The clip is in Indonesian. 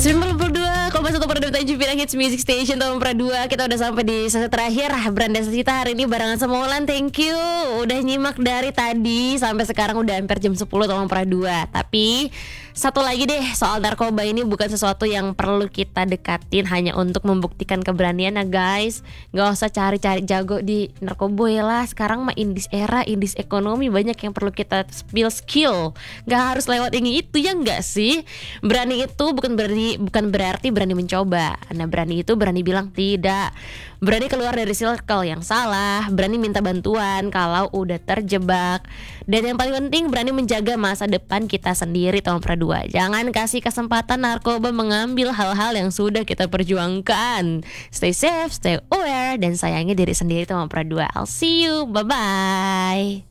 92,1 Perdana Tanjung Pinang Hits Music Station tahun Pradua. Kita udah sampai di sesi terakhir Beranda kita hari ini barengan sama Ulan. Thank you udah nyimak dari tadi sampai sekarang udah hampir jam 10 tahun Pradua. Tapi satu lagi deh, soal narkoba ini bukan sesuatu yang perlu kita dekatin hanya untuk membuktikan keberanian ya guys. Gak usah cari-cari jago di narkoba ya lah. Sekarang mah indis era, indis ekonomi, banyak yang perlu kita skill. Gak harus lewat ini itu ya gak sih? Berani itu bukan berarti berani mencoba. Nah berani itu berani bilang tidak. Berani keluar dari circle yang salah. Berani minta bantuan kalau udah terjebak. Dan yang paling penting berani menjaga masa depan kita sendiri tahun Pradua. Jangan kasih kesempatan narkoba mengambil hal-hal yang sudah kita perjuangkan. Stay safe, stay aware, dan sayangi diri sendiri tahun Pradua. I'll see you, bye-bye.